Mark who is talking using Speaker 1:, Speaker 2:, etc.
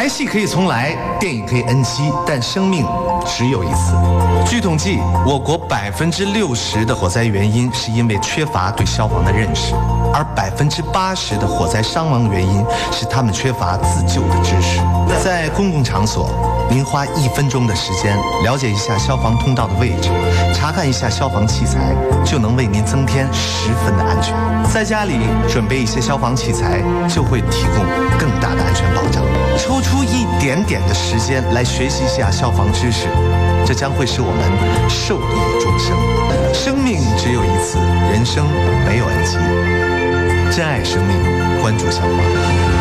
Speaker 1: 拍戏可以重来，电影可以 NG，但生命只有一次。据统计，我国60%的火灾原因是因为缺乏对消防的认识，而80%的火灾伤亡原因是他们缺乏自救的知识。在公共场所，您花1分钟的时间了解一下消防通道的位置，查看一下消防器材，就能为您增添10分的安全。在家里准备一些消防器材，就会提供更大的安全保障。抽出一点点的时间来学习一下消防知识，这将会使我们受益终生。生命只有一次，人生没有 NG。珍爱生命，关注消防。